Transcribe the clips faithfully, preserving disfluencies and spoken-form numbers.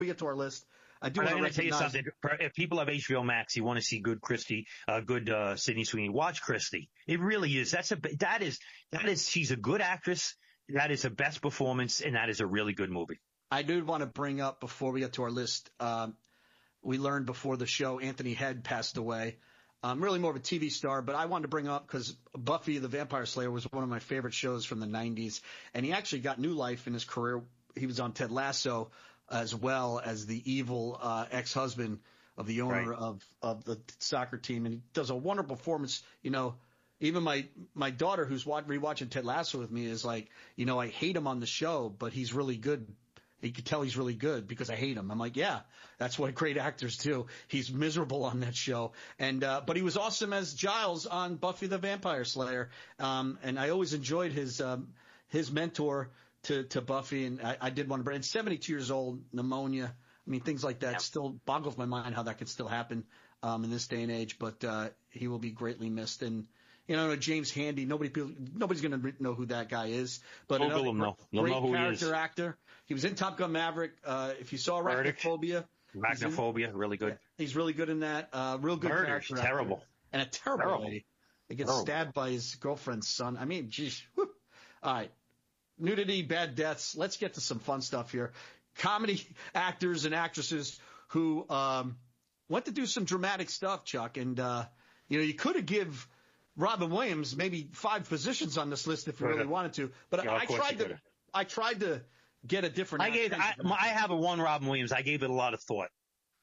we get to our list, I do I'm want to going to tell you recognize. something. If people have H B O Max, you want to see good Christy, uh, good uh, Sydney Sweeney, watch Christy. It really is. That's a that is that is she's a good actress. That is a best performance, and that is a really good movie. I do want to bring up before we get to our list. Um, we learned before the show Anthony Head passed away. Um, really more of a T V star, but I wanted to bring up because Buffy the Vampire Slayer was one of my favorite shows from the nineties, and he actually got new life in his career. He was on Ted Lasso as well as the evil uh, ex-husband of the owner Right. of, of the soccer team, and he does a wonderful performance. You know, even my my daughter who's watch, rewatching Ted Lasso with me is like, you know, I hate him on the show, but he's really good. You could tell he's really good because I hate him. I'm like, yeah, that's what great actors do. He's miserable on that show. And, uh, but he was awesome as Giles on Buffy the Vampire Slayer. Um, and I always enjoyed his, um, his mentor to, to Buffy. And I, I did want to bring, and seventy-two years old, pneumonia. I mean, things like that Yeah. still boggles my mind how that could still happen, um, in this day and age, but, uh, he will be greatly missed. And, you know, James Handy, nobody, nobody's going to know who that guy is, but Google another him, though. You'll great know who he character is. actor. He was in Top Gun Maverick. Uh, if you saw Verdict. Arachnophobia, he's in- Arachnophobia, really good. he's really good in that. Uh, real good Murder, character. actor. terrible. And a terrible, Terrible. lady. He gets Terrible. stabbed by his girlfriend's son. I mean, geez. Whew. All right. Nudity, bad deaths. Let's get to some fun stuff here. Comedy actors and actresses who um, went to do some dramatic stuff, Chuck. And, uh, you know, you could have give Robin Williams maybe five positions on this list if you really wanted to. But Yeah, of I course tried you to could've. I tried to get a different I gave I, actor. I have a one Robin Williams. I gave it a lot of thought.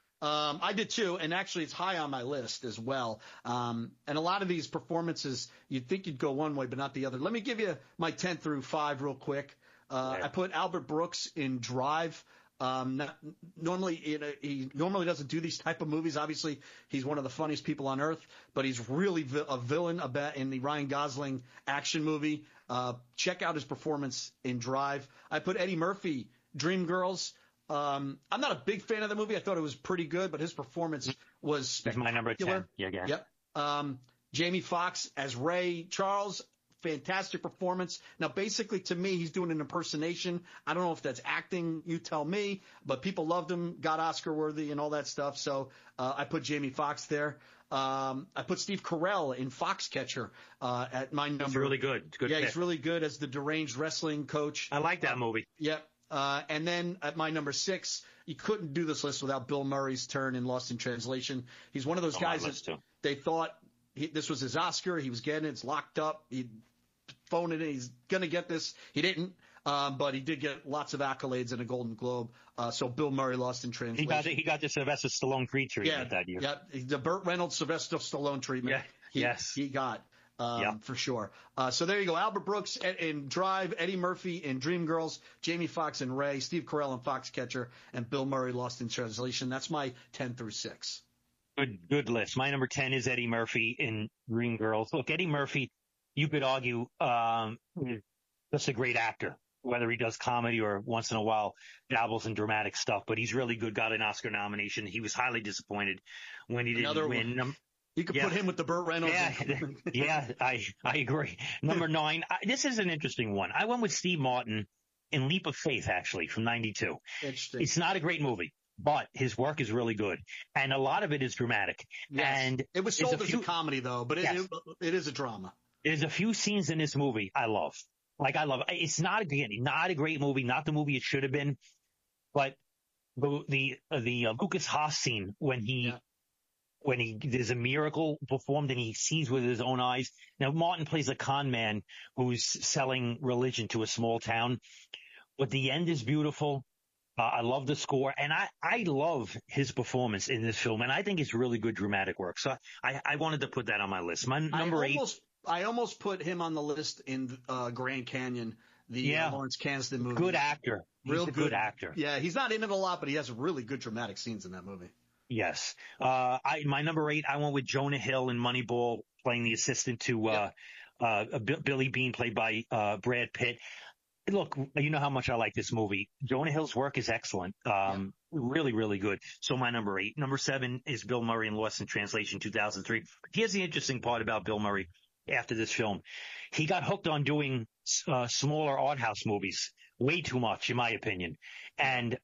Um, I did too, and actually it's high on my list as well. Um, and a lot of these performances, you'd think you'd go one way, but not the other. Let me give you my ten through five real quick. Uh, Yeah. I put Albert Brooks in Drive. Um, not, normally, you know, he normally doesn't do these type of movies. Obviously, he's one of the funniest people on earth, but he's really vi- a villain about in the Ryan Gosling action movie. Uh, check out his performance in Drive. I put Eddie Murphy, Dreamgirls. Um, I'm not a big fan of the movie. I thought it was pretty good, but his performance was That's my number spectacular. ten. Yeah, again. Yep. Um, Jamie Foxx as Ray Charles, fantastic performance. Now, basically, to me, he's doing an impersonation. I don't know if that's acting. You tell me. But people loved him, got Oscar worthy, and all that stuff. So uh, I put Jamie Foxx there. Um, I put Steve Carell in Foxcatcher uh, at my number. He's really good. It's good yeah, pick. he's really good as the deranged wrestling coach. I like that movie. Yep. Uh, and then at my number six, you couldn't do this list without Bill Murray's turn in Lost in Translation. He's one of those On my guys list, that too. they thought he, this was his Oscar. He was getting it. It's locked up. He phoned it in. He's going to get this. He didn't. Um, but he did get lots of accolades and a Golden Globe. Uh, so Bill Murray, Lost in Translation. He got the, he got the Sylvester Stallone Creed treatment yeah, that year. yeah. The Burt Reynolds, Sylvester Stallone treatment. Yeah, He, yes. He got. Um, Yeah. for sure. Uh, so there you go. Albert Brooks in, in Drive, Eddie Murphy in Dreamgirls, Jamie Foxx in Ray, Steve Carell in Foxcatcher, and Bill Murray, Lost in Translation. That's my ten through six. Good, good list. My number ten is Eddie Murphy in Dreamgirls. Look, Eddie Murphy, you could argue, um, is just a great actor, whether he does comedy or once in a while dabbles in dramatic stuff, but he's really good. Got an Oscar nomination. He was highly disappointed when he didn't Another win. one. Um, You could Yeah. put him with the Burt Reynolds. Yeah, yeah, I I agree. Number nine, I, this is an interesting one. I went with Steve Martin in Leap of Faith, actually, from ninety-two. Interesting. It's not a great movie, but his work is really good, and a lot of it is dramatic. Yes. And it was there's sold a as few, a comedy, though, but it, Yes. it, it is a drama. there's a few scenes in this movie I love. Like I love. It's not again, not a great movie, not the movie it should have been, but the the uh, the uh, Lucas Haas scene when he. Yeah. When he there's a miracle performed and he sees with his own eyes. Now Martin plays a con man who's selling religion to a small town, but the end is beautiful. Uh, I love the score, and I I love his performance in this film, and I think it's really good dramatic work. So I I wanted to put that on my list. My number I eight. almost, I almost put him on the list in uh, Grand Canyon, the Yeah. uh, Lawrence Kasdan movie. Good actor. He's Real a good, good actor. Yeah, he's not in it a lot, but he has really good dramatic scenes in that movie. Yes. Uh, I, my number eight, I went with Jonah Hill in Moneyball playing the assistant to, uh, uh, B- Billy Bean played by, uh, Brad Pitt. Look, you know how much I like this movie. Jonah Hill's work is excellent. Um, really, really good. So my number eight. Number seven is Bill Murray in Lost in Translation two thousand three. Here's the interesting part about Bill Murray after this film. He got hooked on doing, uh, smaller art house movies. Way too much, in my opinion. And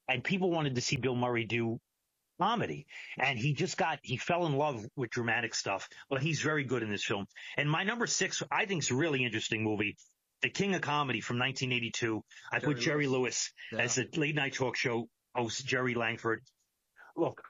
and people wanted to see Bill Murray do comedy. And he just got, he fell in love with dramatic stuff. But he's very good in this film. And my number six, I think is a really interesting movie. The King of Comedy from nineteen eighty-two. I Jerry put Jerry Lewis. Lewis Yeah. as the late night talk show host, Jerry Langford. Look,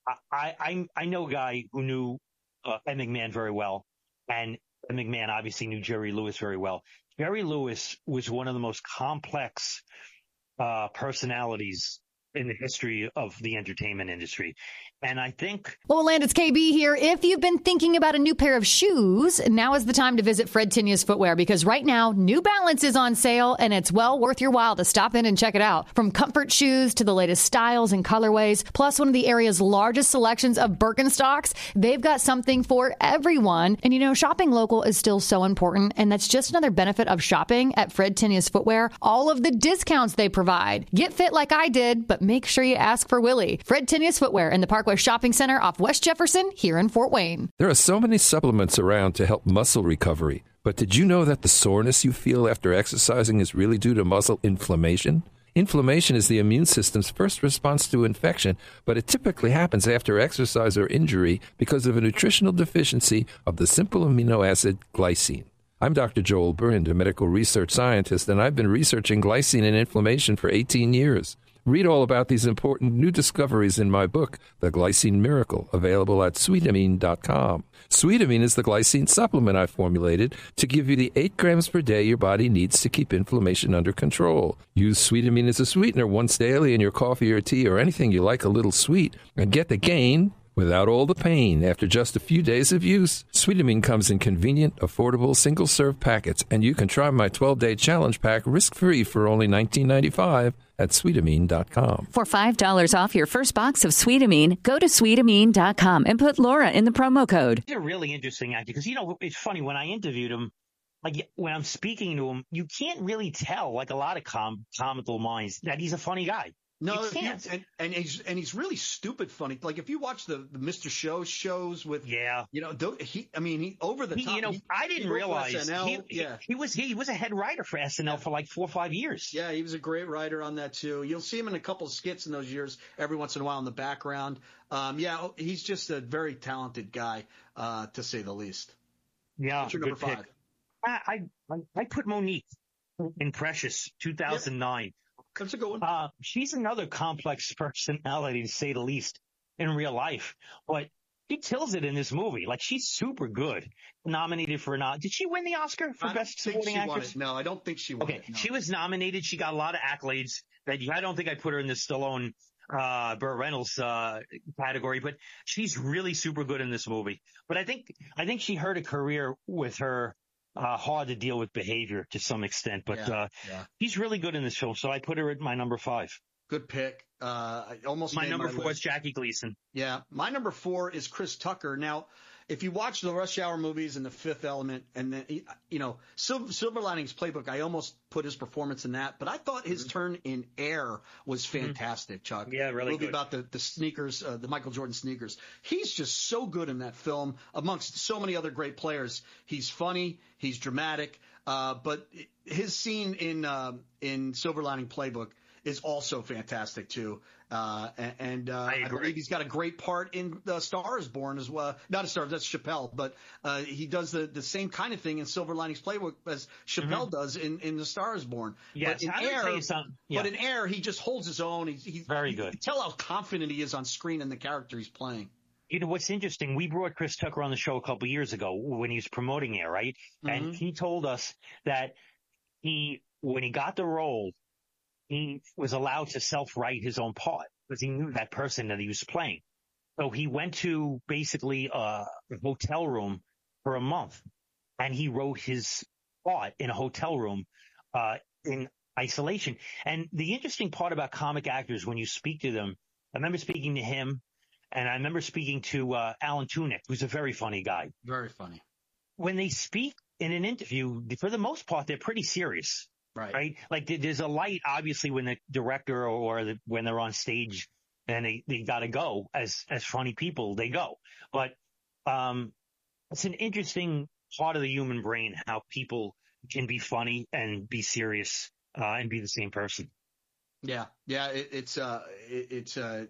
I, I, I know a guy who knew uh, Ed McMahon very well. And Ed McMahon obviously knew Jerry Lewis very well. Jerry Lewis was one of the most complex uh, personalities in the history of the entertainment industry. And I think... Well, Land, it's K B here. If you've been thinking about a new pair of shoes, now is the time to visit Fred Tinius Footwear, because right now, New Balance is on sale, and it's well worth your while to stop in and check it out. From comfort shoes to the latest styles and colorways, plus one of the area's largest selections of Birkenstocks, they've got something for everyone. And you know, shopping local is still so important, and that's just another benefit of shopping at Fred Tinius Footwear. All of the discounts they provide. Get fit like I did, but make sure you ask for Willie. Fred Tinius Footwear in the Parkway Shopping Center off West Jefferson here in Fort Wayne. There are so many supplements around to help muscle recovery, but did you know that the soreness you feel after exercising is really due to muscle inflammation? Inflammation is the immune system's first response to infection, but it typically happens after exercise or injury because of a nutritional deficiency of the simple amino acid glycine. I'm Doctor Joel Brind, a medical research scientist, and I've been researching glycine and inflammation for eighteen years. Read all about these important new discoveries in my book, The Glycine Miracle, available at sweetamine dot com. Sweetamine is the glycine supplement I formulated to give you the eight grams per day your body needs to keep inflammation under control. Use Sweetamine as a sweetener once daily in your coffee or tea or anything you like a little sweet, and get the gain without all the pain after just a few days of use. Sweetamine comes in convenient, affordable, single-serve packets, and you can try my twelve-day challenge pack risk-free for only nineteen ninety-five at sweetamine dot com. For five dollars off your first box of Sweetamine, go to sweetamine dot com and put Laura in the promo code. He's a really interesting actor because, you know, it's funny, when I interviewed him, like when I'm speaking to him, you can't really tell, like a lot of com- comical minds, that he's a funny guy. No, You if you- can't. and, and he's and he's really stupid funny. Like if you watch the, the Mister Show shows with, Yeah. you know, tho- he, I mean, he over the He, top. you know, he- I he didn't wrote for realize S N L. he, he- yeah, he was he was a head writer for S N L for like four or five years. yeah, he was a great writer on that too. You'll see him in a couple of skits in those years, every once in a while in the background. Um, yeah, he's just a very talented guy, uh, to say the least. Yeah, What's your good number pick. five? I, I I put Monique in Precious, two thousand nine. That's a good one. Uh, she's another complex personality, to say the least, in real life. But she kills it in this movie. Like, she's super good. Nominated for an Did she win the Oscar for I Best don't think Supporting she won Actress? it. No, I don't think she won Okay, it. No. she was nominated. She got a lot of accolades. That I don't think I put her in the Stallone, uh, Burt Reynolds uh, category, but she's really super good in this movie. But I think I think she hurt a career with her uh, hard to deal with behavior to some extent. But Yeah, uh, yeah. she's really good in this film, so I put her at my number five. Good pick. Uh, I almost My made number my four list. is Jackie Gleason. Yeah, my number four is Chris Tucker. Now, if you watch the Rush Hour movies and The Fifth Element, and then you know Silver, Silver Linings Playbook, I almost put his performance in that, but I thought his turn in Air was fantastic. Chuck, Yeah, really movie good. about the the sneakers, uh, the Michael Jordan sneakers. He's just so good in that film, amongst so many other great players. He's funny, he's dramatic, uh, but his scene in uh, in Silver Lining Playbook is also fantastic too. Uh, and and uh, I I, agree. believe he's got a great part in The Star is Born as well. Not a Star, that's Chappelle, but uh, he does the, the same kind of thing in Silver Linings Playbook as Chappelle does in, in The Star is Born. Yes, but in I'm gonna Air, tell you something. Yeah. but in Air, he just holds his own. He's, he's Very you good. can tell how confident he is on screen and the character he's playing. You know, what's interesting, we brought Chris Tucker on the show a couple years ago when he was promoting Air, right? And Mhm. he told us that he, when he got the role, he was allowed to self-write his own part because he knew that person that he was playing. So he went to basically a, a hotel room for a month and he wrote his part in a hotel room, uh, in isolation. And the interesting part about comic actors, when you speak to them, I remember speaking to him and I remember speaking to, uh, Alan Tudyk, who's a very funny guy. Very funny. When they speak in an interview, for the most part, they're pretty serious. Right. Right? Like there- there's a light, obviously, when the director or the, when they're on stage and they, they got to go as, as funny people, they go. But, um, it's an interesting part of the human brain, how people can be funny and be serious, uh, and be the same person. Yeah, yeah, it, it's uh, it, it's uh,